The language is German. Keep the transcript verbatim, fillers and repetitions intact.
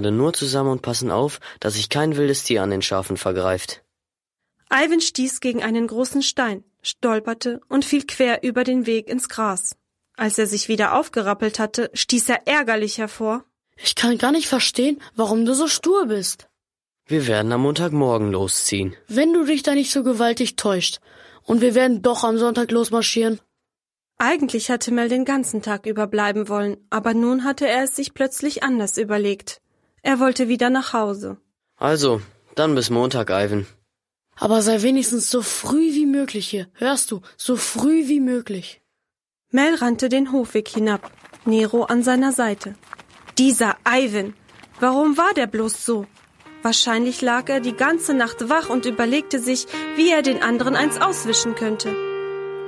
nur zusammen und passen auf, dass sich kein wildes Tier an den Schafen vergreift. Ivan stieß gegen einen großen Stein, stolperte und fiel quer über den Weg ins Gras. Als er sich wieder aufgerappelt hatte, stieß er ärgerlich hervor: Ich kann gar nicht verstehen, warum du so stur bist. Wir werden am Montagmorgen losziehen. Wenn du dich da nicht so gewaltig täuscht. Und wir werden doch am Sonntag losmarschieren. Eigentlich hatte Mel den ganzen Tag über bleiben wollen, aber nun hatte er es sich plötzlich anders überlegt. Er wollte wieder nach Hause. Also, dann bis Montag, Ivan. Aber sei wenigstens so früh wie möglich hier. Hörst du? So früh wie möglich. Mel rannte den Hofweg hinab, Nero an seiner Seite. Dieser Ivan! Warum war der bloß so? Wahrscheinlich lag er die ganze Nacht wach und überlegte sich, wie er den anderen eins auswischen könnte.